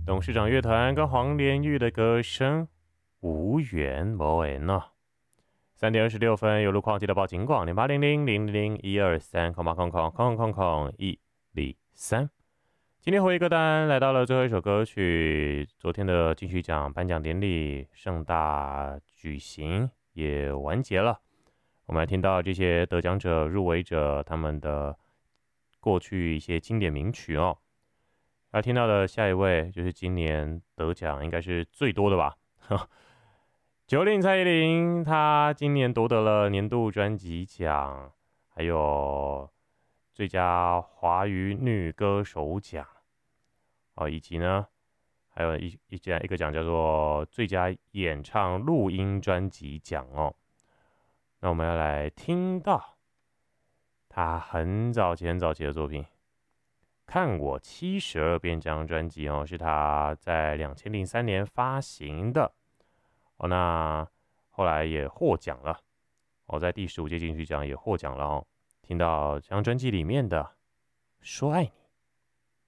董事长乐团跟黄连玉的歌声无缘无缘呢。3:26，有路况记得报警广0800-00123，123。今天回忆歌单来到了最后一首歌曲，昨天的金曲奖颁奖典礼盛大举行，也完结了。我们来听到这些得奖者、入围者他们的过去一些经典名曲哦。要听到的下一位就是今年得奖应该是最多的吧，90蔡依林，她今年夺得了年度专辑奖，还有最佳华语女歌手奖哦，以及呢还有一个奖叫做最佳演唱录音专辑奖哦。那我们要来听到她很早期的作品。看我72遍这张专辑哦，是他在2003年发行的哦。那后来也获奖了哦，在第15届金曲奖也获奖了哦。听到这张专辑里面的《说爱你》。